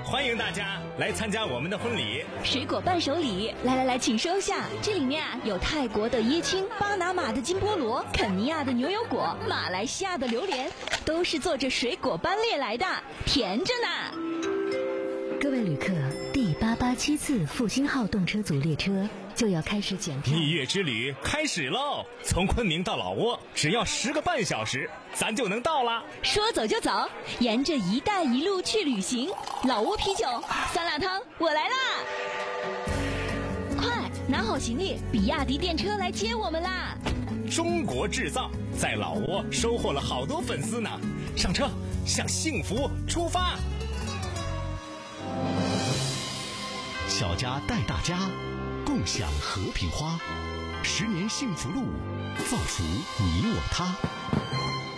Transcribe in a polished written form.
欢迎大家来参加我们的婚礼。 水果伴手礼，来，请收下。这里面有泰国的椰青、巴拿马的金菠萝、肯尼亚的牛油果、马来西亚的榴莲，都是坐着水果班列来的，甜着呢。 各位旅客，第887次复兴号动车组列车就要开始检票。 蜜月之旅开始喽！从昆明到老挝只要10个半小时，咱就能到了。 说走就走，沿着一带一路去旅行。老挝啤酒、酸辣汤，我来啦！快拿好行李，比亚迪电车来接我们啦！ 中国制造在老挝收获了好多粉丝呢。上车，向幸福出发！ 小家带大家，共享和平花，10年幸福路，造福你我他。